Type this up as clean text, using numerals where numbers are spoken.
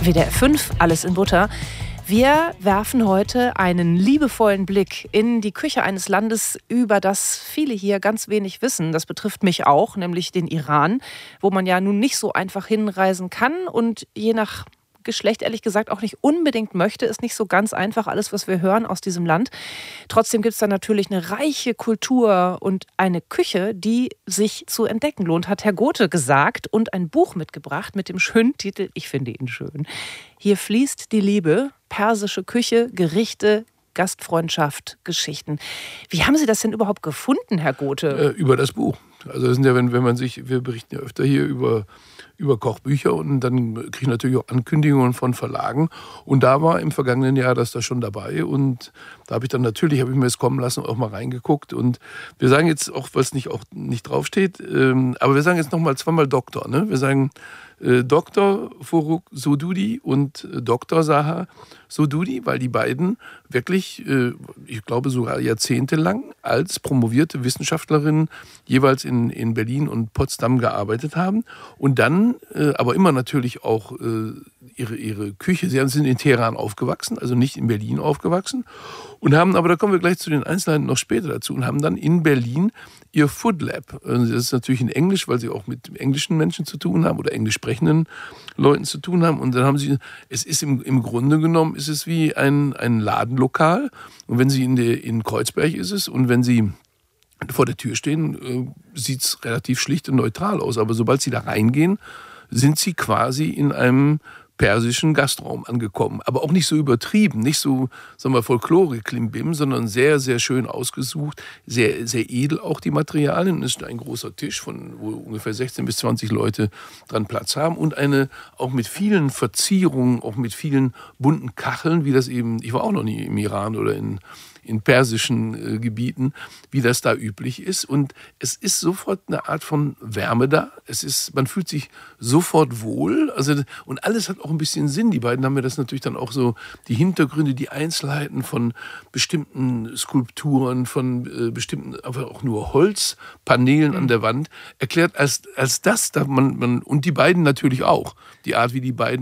WDR 5, alles in Butter. Wir werfen heute einen liebevollen Blick in die Küche eines Landes, über das viele hier ganz wenig wissen. Das betrifft mich auch, nämlich den Iran, wo man ja nun nicht so einfach hinreisen kann und je nach Geschlecht ehrlich gesagt auch nicht unbedingt möchte. Ist nicht so ganz einfach, alles, was wir hören aus diesem Land. Trotzdem gibt es da natürlich eine reiche Kultur und eine Küche, die sich zu entdecken lohnt, hat Herr Gothe gesagt und ein Buch mitgebracht mit dem schönen Titel, ich finde ihn schön, Hier fließt die Liebe, persische Küche, Gerichte, Gastfreundschaft, Geschichten. Wie haben Sie das denn überhaupt gefunden, Herr Gothe? Über das Buch. Also das sind ja, wenn man sich, wir berichten ja öfter hier über Kochbücher und dann kriege ich natürlich auch Ankündigungen von Verlagen. Und da war im vergangenen Jahr das da schon dabei. Und da habe ich mir es kommen lassen und auch mal reingeguckt. Und wir sagen jetzt auch, weil es nicht draufsteht, aber wir sagen jetzt nochmal zweimal Doktor. Ne? Wir sagen Dr. Foruk Sududi und Dr. Saha Sududi, weil die beiden wirklich, ich glaube sogar jahrzehntelang als promovierte Wissenschaftlerinnen jeweils in Berlin und Potsdam gearbeitet haben und dann aber immer natürlich auch ihre Küche, sie sind in Teheran aufgewachsen, also nicht in Berlin aufgewachsen und haben, aber da kommen wir gleich zu den Einzelheiten noch später dazu, und haben dann in Berlin ihr Food Lab. Das ist natürlich in Englisch, weil sie auch mit englischen Menschen zu tun haben oder englisch sprechenden Leuten zu tun haben. Und dann haben sie, es ist im Grunde genommen, ist es wie ein Ladenlokal. Und wenn sie in Kreuzberg ist es, und wenn sie vor der Tür stehen, sieht es relativ schlicht und neutral aus. Aber sobald sie da reingehen, sind sie quasi in einem persischen Gastraum angekommen. Aber auch nicht so übertrieben, nicht so, sagen wir, Folklore-Klimbim, sondern sehr, sehr schön ausgesucht, sehr, sehr edel auch die Materialien. Es ist ein großer Tisch, wo ungefähr 16 bis 20 Leute dran Platz haben und auch mit vielen Verzierungen, auch mit vielen bunten Kacheln, wie das eben, ich war auch noch nie im Iran oder in persischen Gebieten, wie das da üblich ist. Und es ist sofort eine Art von Wärme da. Man fühlt sich sofort wohl. Also, und alles hat auch ein bisschen Sinn. Die beiden haben mir das natürlich dann auch so, die Hintergründe, die Einzelheiten von bestimmten Skulpturen, von bestimmten, aber auch nur Holzpaneelen an der Wand erklärt, als das, und die beiden natürlich auch. Die Art, wie die beiden